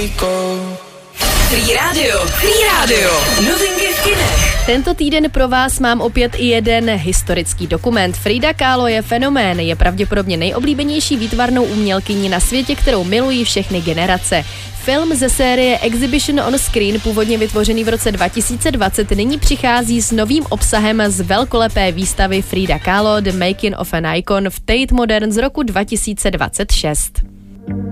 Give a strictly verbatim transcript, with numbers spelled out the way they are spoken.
Free Radio, Free Radio, novinky v kinech. Tento týden pro vás mám opět i jeden historický dokument. Frida Kahlo je fenomén, je pravděpodobně nejoblíbenější výtvarnou umělkyní na světě, kterou milují všechny generace. Film ze série Exhibition on Screen, původně vytvořený v roce dva tisíce dvacet, nyní přichází s novým obsahem z velkolepé výstavy Frida Kahlo The Making of an Icon v Tate Modern z roku dva tisíce dvacet šest.